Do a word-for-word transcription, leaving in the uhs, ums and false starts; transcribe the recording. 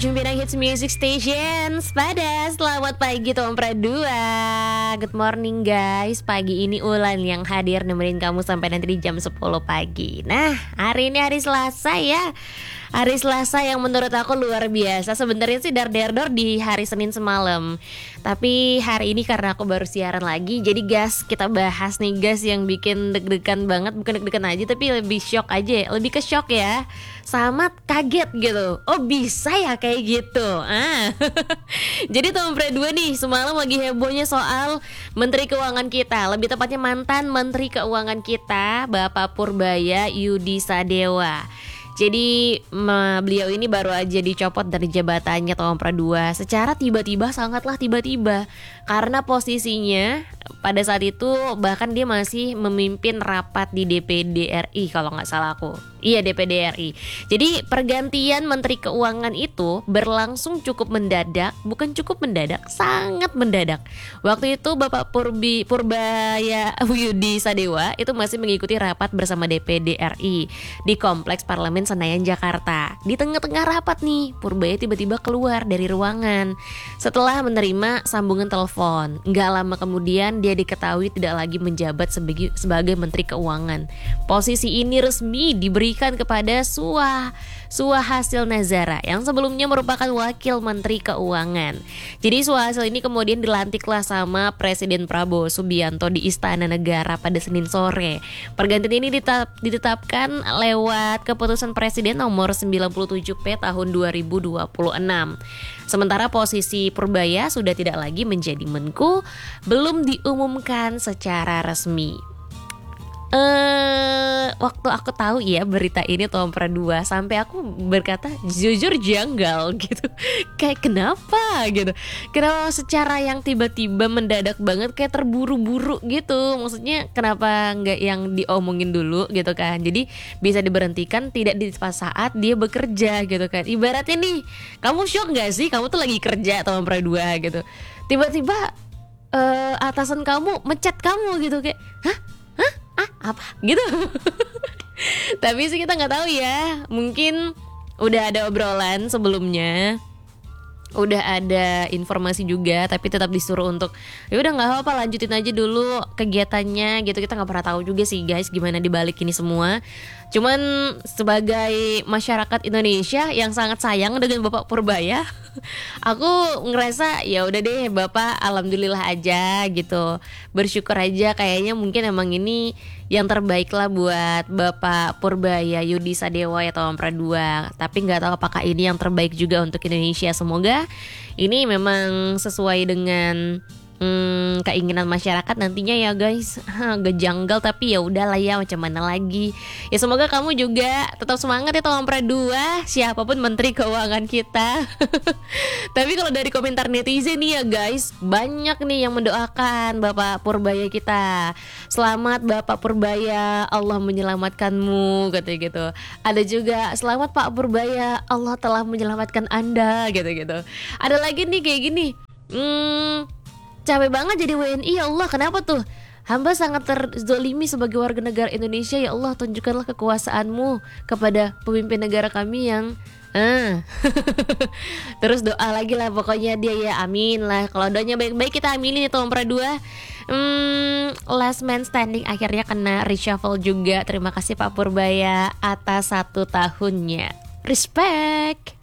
Cembiran Hits Music Stations pada selamat pagi Tom Pradua. Good morning guys. Pagi ini Ulan yang hadir nemenin kamu sampai nanti di jam sepuluh pagi. Nah, hari ini hari Selasa ya. Hari Selasa yang menurut aku luar biasa. Sebenarnya sih dar-der-dor di hari Senin semalam. Tapi hari ini karena aku baru siaran lagi, jadi gas kita bahas nih gas yang bikin deg-degan banget. Bukan deg-degan aja tapi lebih shock aja. Lebih ke shock ya. Sama kaget gitu. Oh bisa ya kayak gitu. Ah. Jadi Tom Pradua nih semalam lagi hebohnya soal Menteri Keuangan kita. Lebih tepatnya mantan Menteri Keuangan kita, Bapak Purbaya Yudi Sadewa. Jadi beliau ini baru aja dicopot dari jabatannya Tom Pradua secara tiba-tiba, sangatlah tiba-tiba. Karena posisinya pada saat itu bahkan dia masih memimpin rapat di D P D R I kalau nggak salah aku. Iya D P D R I. Jadi pergantian Menteri Keuangan itu berlangsung cukup mendadak. Bukan cukup mendadak, sangat mendadak. Waktu itu Bapak Purbi, Purbaya Yudi Sadewa itu masih mengikuti rapat bersama D P D R I di Kompleks Parlemen Senayan Jakarta. Di tengah-tengah rapat nih, Purbaya tiba-tiba keluar dari ruangan setelah menerima sambungan telepon. Nggak lama kemudian dia diketahui tidak lagi menjabat sebagai, sebagai Menteri Keuangan. Posisi ini resmi diberikan kepada Suah Suah Hasil Nazara yang sebelumnya merupakan Wakil Menteri Keuangan. Jadi Suah Hasil ini kemudian dilantiklah sama Presiden Prabowo Subianto di Istana Negara pada Senin sore. Pergantian ini ditetap, ditetapkan lewat keputusan Presiden nomor sembilan puluh tujuh P tahun dua ribu dua puluh enam. Sementara posisi Purbaya sudah tidak lagi menjadi Menku, belum diumumkan secara resmi. Uh, waktu aku tahu ya berita ini Tom Pradua, sampai aku berkata jujur janggal gitu. Kayak kenapa gitu? Kenapa secara yang tiba-tiba mendadak banget, kayak terburu-buru gitu. Maksudnya kenapa nggak yang diomongin dulu gitu kan? Jadi bisa diberhentikan tidak di pas saat dia bekerja gitu kan? Ibaratnya nih, kamu shock nggak sih? Kamu tuh lagi kerja Tom Pradua gitu. Tiba-tiba uh, atasan kamu mecat kamu gitu kayak, hah? Ah, apa gitu. Tapi sih kita nggak tahu ya, mungkin udah ada obrolan sebelumnya, udah ada informasi juga, tapi tetap disuruh untuk ya udah nggak apa-apa, lanjutin aja dulu kegiatannya gitu. Kita nggak pernah tahu juga sih guys gimana dibalik ini semua. Cuman sebagai masyarakat Indonesia yang sangat sayang dengan Bapak Purbaya, aku ngerasa ya udah deh Bapak, alhamdulillah aja gitu. Bersyukur aja, kayaknya mungkin emang ini yang terbaik lah buat Bapak Purbaya Yudi Sadewa ya Tom Pradua. Tapi nggak tahu apakah ini yang terbaik juga untuk Indonesia. Semoga ini memang sesuai dengan Hmm, keinginan masyarakat nantinya ya guys. Agak janggal tapi ya udahlah ya, macam mana lagi. Ya semoga kamu juga tetap semangat ya Tom Pradua, siapapun Menteri Keuangan kita. Tapi kalau dari komentar netizen nih ya guys, banyak nih yang mendoakan Bapak Purbaya kita. Selamat Bapak Purbaya, Allah menyelamatkanmu katanya gitu. Ada juga selamat Pak Purbaya, Allah telah menyelamatkan Anda gitu-gitu. Ada lagi nih kayak gini, Hmm capek banget jadi W N I ya Allah, kenapa tuh? Hamba sangat terzolimi sebagai warga negara Indonesia, ya Allah tunjukkanlah kekuasaanmu kepada pemimpin negara kami yang ah. Terus doa lagi lah pokoknya dia ya, amin lah. Kalau doanya baik-baik kita aminin itu Tom Pradua. Hmm, last man standing akhirnya kena reshuffle juga. Terima kasih Pak Purbaya atas satu tahunnya. Respect.